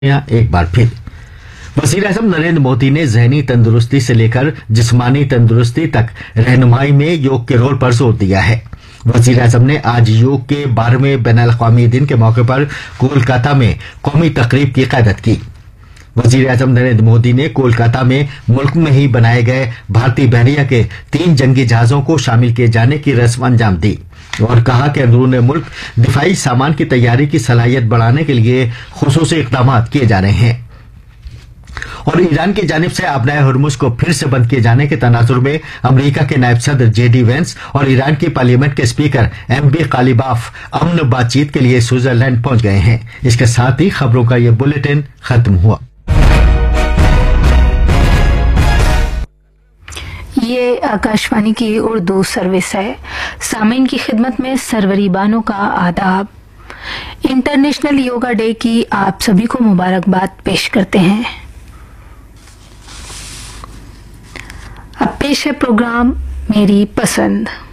एक बार फिर वज़ीर-ए-आज़म नरेंद्र मोदी ने ज़हनी तंदुरुस्ती से लेकर जिस्मानी तंदुरुस्ती तक रहनुमाई में योग के रोल पर जोर दिया है। वज़ीर-ए-आज़म ने आज योग के 12वें बैनुल-अक़वामी दिन के मौके पर कोलकाता में कौमी तक़रीब की क़यादत की। वज़ीर-ए-आज़म नरेंद्र मोदी ने कोलकाता में मुल्क में ही बनाए गए भारतीय बहरिया के 3 जंगी जहाज़ों को शामिल किए जाने की रस्म अंजाम दी और कहा कि अंदरूनी मुल्क दिफाई सामान की तैयारी की सलाहियत बढ़ाने के लिए खुसूसी इक़दाम किए जा रहे हैं। और ईरान की जानिब से आबनाए हुर्मुज़ को फिर से बंद किए जाने के तनाजुर में अमरीका के नायब सदर JD वेंस और ईरान की पार्लियामेंट के स्पीकर MB कालिबाफ अमन बातचीत के लिए स्विट्जरलैंड पहुंच गए हैं। इसके साथ ही खबरों का यह बुलेटिन खत्म हुआ। ये आकाशवाणी की उर्दू सर्विस है। सामीन की खिदमत में सरवरी बानो का आदाब। इंटरनेशनल योगा डे की आप सभी को मुबारकबाद पेश करते हैं। अब पेश है प्रोग्राम मेरी पसंद।